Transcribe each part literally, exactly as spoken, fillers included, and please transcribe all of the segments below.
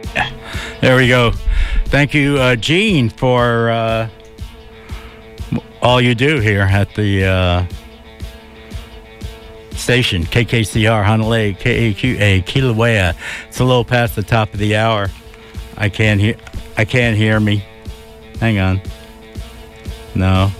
There we go. Thank you, uh, Gene, for uh, all you do here at the uh, station, K K C R, Honolulu, K A Q A, Kilauea. It's a little past the top of the hour. I can't hear. I can't hear me. Hang on. No.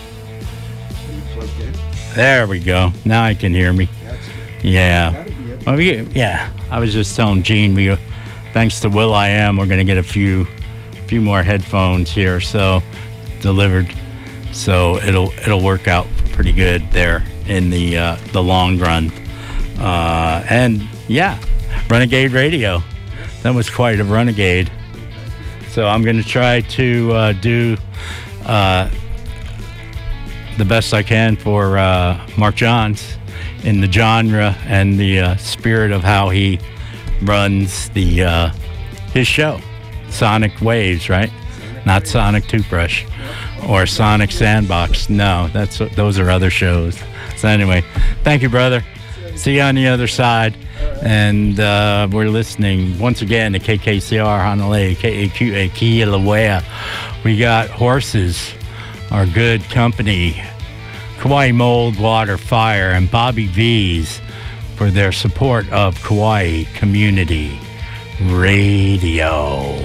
There we go. Now I can hear me. Yeah. Well, we, yeah. I was just telling Gene, we, thanks to Will I Am, we're going to get a few, few more headphones here, so delivered. So it'll it'll work out pretty good there in the uh, the long run. Uh, and yeah, Renegade Radio. That was quite a renegade. So I'm going to try to uh, do uh, the best I can for uh, Mark Johns in the genre and the uh, spirit of how he runs the uh, his show, Sonic Waves, right? Not Sonic Toothbrush or Sonic Sandbox. No, that's those are other shows. So anyway, thank you, brother. See you on the other side. And uh, we're listening once again to K K C R Honolulu, K A Q A Kilauea. We got Horses, our good company, Kauai Mold, Water, Fire, and Bobby V's for their support of Kauai Community Radio.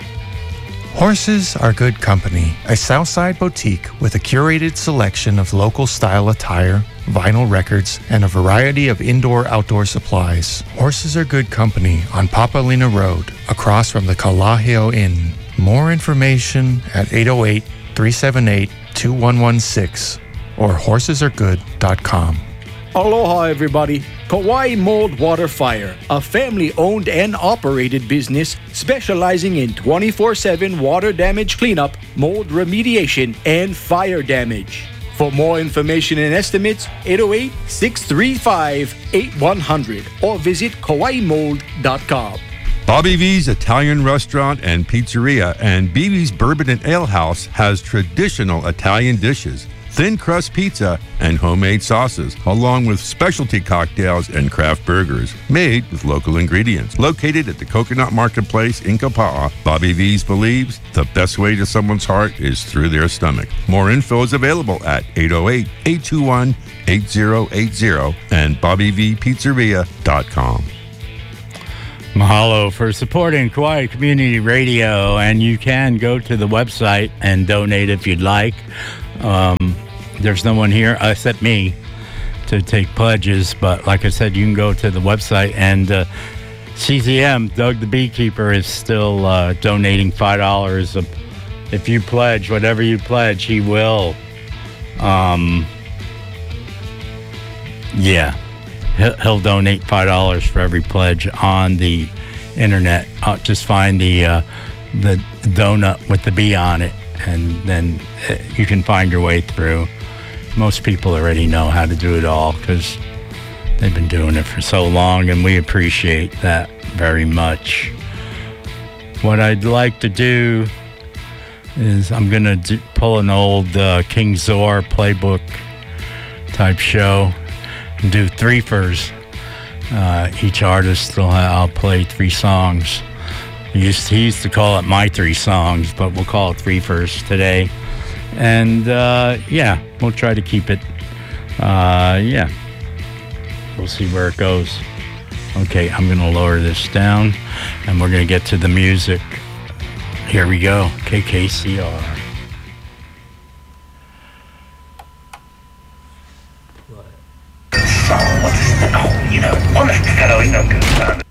Horses Are Good Company, a Southside boutique with a curated selection of local style attire, vinyl records, and a variety of indoor-outdoor supplies. Horses Are Good Company on Papalina Road, across from the Kalaheo Inn. More information at eight oh eight, three seven eight, two one one six or horses are good dot com. Aloha, everybody. Kauai Mold Water Fire, a family-owned and operated business specializing in twenty-four seven water damage cleanup, mold remediation, and fire damage. For more information and estimates, eight oh eight, six three five, eight one zero zero or visit kauai mold dot com. Bobby V's Italian Restaurant and Pizzeria and B B's Bourbon and Ale House has traditional Italian dishes, thin crust pizza, and homemade sauces, along with specialty cocktails and craft burgers made with local ingredients. Located at the Coconut Marketplace in Kapa'a, Bobby V's believes the best way to someone's heart is through their stomach. More info is available at eight oh eight, eight two one, eight oh eight oh and bobby v pizzeria dot com. Mahalo for supporting Kauai Community Radio, and you can go to the website and donate if you'd like. Um, there's no one here except me to take pledges, but like I said, you can go to the website, and uh, C Z M, Doug the Beekeeper, is still uh, donating five dollars. If you pledge, whatever you pledge, he will. Um, yeah. He'll donate five dollars for every pledge on the internet. Uh, just find the uh, the donut with the B on it, and then you can find your way through. Most people already know how to do it all because they've been doing it for so long, and we appreciate that very much. What I'd like to do is I'm going to pull an old uh, King Zor playbook type show and do threefers. Uh, each artist, will I'll play three songs. He used, he used to call it My Three Songs, but we'll call it threefers today. And uh, yeah, we'll try to keep it. Uh, yeah, we'll see where it goes. Okay, I'm going to lower this down, and we're going to get to the music. Here we go, K K C R. Oh, you know, honest fellow, you know, good man.